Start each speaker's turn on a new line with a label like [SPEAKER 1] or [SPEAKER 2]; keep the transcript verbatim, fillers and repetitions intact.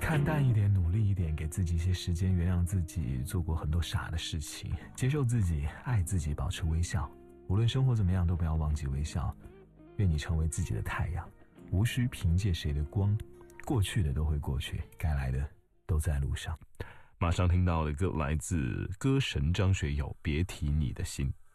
[SPEAKER 1] 看淡一点，努力一点，给自己一些时间，原谅自己做过很多傻的事情，接受自己，爱自己，保持微笑。无论生活怎么样，都不要忘记微笑。愿你成为自己的太阳，无需凭借谁的光，过去的都会过去，该来的都在路上。马上听到的歌来自歌神张学友，别提你的心。